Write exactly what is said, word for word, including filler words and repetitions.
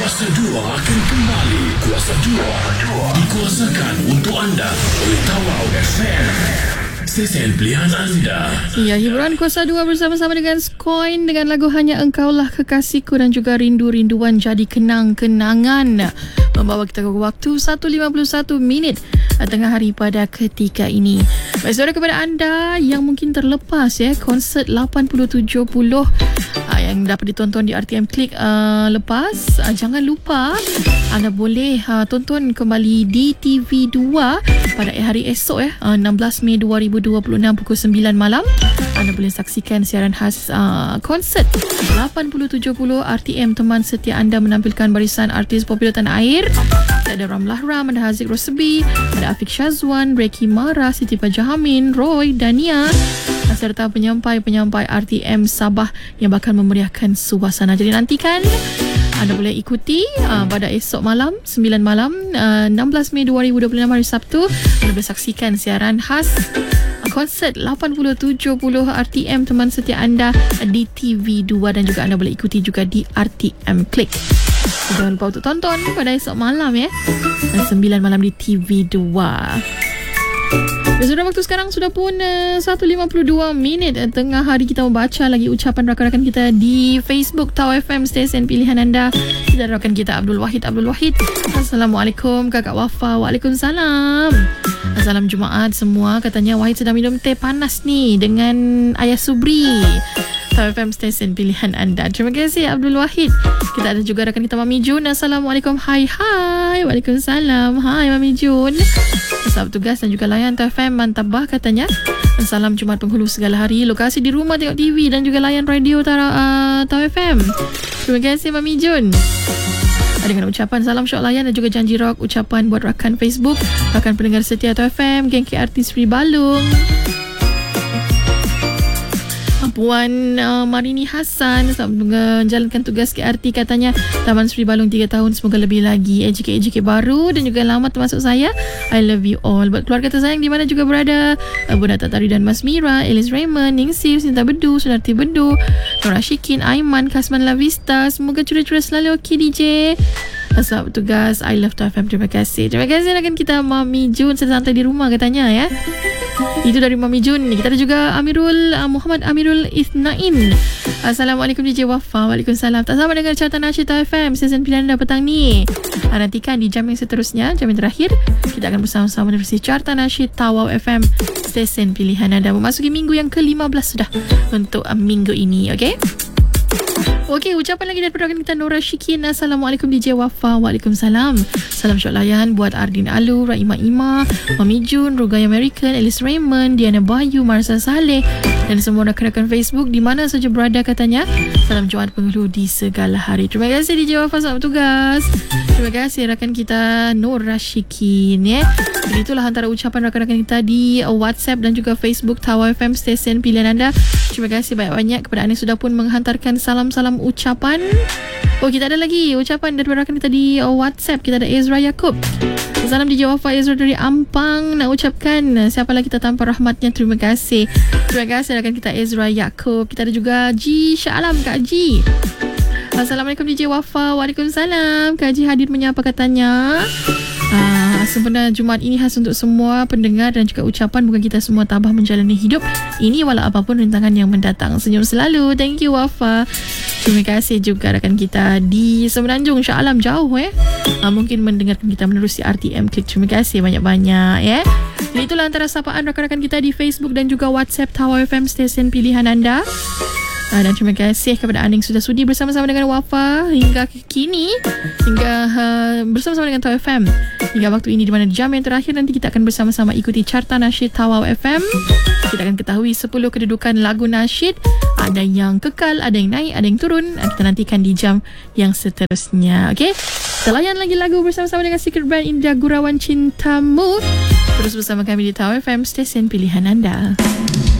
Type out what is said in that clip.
Kuasa dua akan kembali. Kuasa dua dikuasakan untuk anda oleh Tawau F M, stesen pilihan anda. Ya, hiburan Kuasa dua bersama-sama dengan Skoin dengan lagu Hanya Engkaulah Kekasihku dan juga Rindu-rinduan Jadi Kenang-kenangan, membawa kita ke waktu satu lima puluh satu minit tengah hari pada ketika ini. Baik, saudara, kepada anda yang mungkin terlepas ya konsert lapan puluh tujuh puluh uh, yang dapat ditonton di R T M Click uh, lepas, uh, jangan lupa anda boleh uh, tonton kembali di T V dua pada hari esok ya, uh, enam belas Mei dua ribu dua puluh enam pukul sembilan malam. Anda boleh saksikan siaran khas uh, konsert lapan puluh tujuh puluh R T M, teman setia anda menampilkan barisan artis popular tanah air. Ada Ramlah Ram, ada Haziq Rosbi, ada Afiq Syazwan, Reki Mara, Siti Pajahamin, Roy, Dania, serta penyampai-penyampai R T M Sabah yang bakal memeriahkan suasana. Jadi nantikan, anda boleh ikuti uh, pada esok malam sembilan malam uh, enam belas Mei dua ribu dua puluh enam hari Sabtu. Anda boleh saksikan siaran khas uh, konsert lapan puluh tujuh puluh R T M teman setia anda di T V dua, dan juga anda boleh ikuti juga di R T M Click. Jangan lupa untuk tonton pada esok malam ya, sembilan malam di T V dua. Dan sudah waktu sekarang sudah pun uh, satu lima puluh dua minit tengah hari. Kita membaca lagi ucapan rakan-rakan kita di Facebook Tawau F M, stesen pilihan anda. Kita rakan kita Abdul Wahid Abdul Wahid. Assalamualaikum Kakak Wafa. Waalaikumsalam. Salam Jumaat semua. Katanya Wahid sedang minum teh panas nih dengan Ayah Subri. Tawau F M, stesen pilihan anda. Terima kasih Abdul Wahid. Kita ada juga rakan kita Mami Jun. Assalamualaikum. Hai hai. Waalaikumsalam. Hai Mami Jun. Sahabat tugas dan juga layan Tawau F M, mantap bah katanya. Salam Jumaat penghulu segala hari. Lokasi di rumah tengok T V dan juga layan radio uh, Tawau F M. Terima kasih Mami Jun. Dengan ucapan salam syok layan dan juga janji rock, ucapan buat rakan Facebook, rakan pendengar setia Tawau F M, geng K Artis Sri Balung, Puan uh, Marini Hassan menjalankan tugas K R T, katanya Taman Sri Balung tiga tahun, semoga lebih lagi. A J K A J K baru dan juga lama termasuk saya. I love you all. Buat keluarga tersayang di mana juga berada, uh, Bunda Tatari dan Mas Mira, Elis Raymond, Ningsir, Sinta Bedu, Sunarti Bedu, Nora Syikin, Aiman, Kasman La Vista, semoga cura-cura selalu okey D J. Selamat tugas. I love Tawau F M. Terima kasih. Terima kasih rakan kita Mami Jun, sedang santai di rumah katanya ya. Itu dari Mami Jun. Kita ada juga Amirul uh, Muhammad Amirul Isnain. Assalamualaikum D J Wafa. Waalaikumsalam. Tak sama dengan carta nasyid Tawau F M, stesen pilihan anda petang ni. uh, Nantikan di jam yang seterusnya, jam yang terakhir, kita akan bersama-sama menerusi carta nasyid Tawau F M, stesen pilihan anda. Memasuki minggu yang ke lima belas sudah untuk uh, minggu ini. Okay. Okey, ucapan lagi daripada rakan kita Nora Syikin. Assalamualaikum D J Wafa. Waalaikumsalam. Salam syok layan buat Ardin Alu, Raima Ima, Mami Jun, Rogai American, Elis Raymond, Diana Bayu, Marsa Saleh dan semua rakan-rakan Facebook di mana saja berada katanya. Salam Jumaat penghulu di segala hari. Terima kasih D J Wafa, selamat tugas. Terima kasih rakan kita Nora Syikin ya. Jadi itulah antara ucapan rakan-rakan kita di WhatsApp dan juga Facebook Tawau F M, stesen pilihan anda. Terima kasih banyak-banyak kepada anda yang sudah pun menghantarkan salam-salam ucapan. Oh, kita ada lagi ucapan daripada rakan kita di WhatsApp. Kita ada Ezra Yaakob. Salam D J Wafa, Ezra dari Ampang nak ucapkan siapa lagi kita tanpa rahmatnya. Terima kasih. Terima kasih rakan kita Ezra Yaakob. Kita ada juga Ji Shah Alam, Kak Ji. Assalamualaikum D J Wafa. Waalaikumsalam. Kak Ji hadir menyapa katanya. Ah, sempena Jumaat ini khas untuk semua pendengar dan juga ucapan bukan kita semua tabah menjalani hidup ini walau apapun rintangan yang mendatang. Senyum selalu. Thank you Wafa. Terima kasih juga rakan kita di Semenanjung, Shah Alam, jauh eh. Ah, mungkin mendengarkan kita menerusi R T M Click. Terima kasih banyak-banyak ya. Jadi itulah antara sapaan rakan-rakan kita di Facebook dan juga WhatsApp Tawau F M, stesen pilihan anda. Uh, dan terima kasih kepada anda yang sudah sudi bersama-sama dengan Wafa hingga kini, hingga uh, bersama-sama dengan Tawau F M hingga waktu ini, di mana jam yang terakhir nanti kita akan bersama-sama ikuti carta nasyid Tawau F M. Kita akan ketahui sepuluh kedudukan lagu nasyid, ada yang kekal, ada yang naik, ada yang turun. Kita nantikan di jam yang seterusnya. Okey, kita layan lagi lagu bersama-sama dengan Secret Band Indah Gurawan Cintamu. Terus bersama kami di Tawau F M, stesen pilihan anda.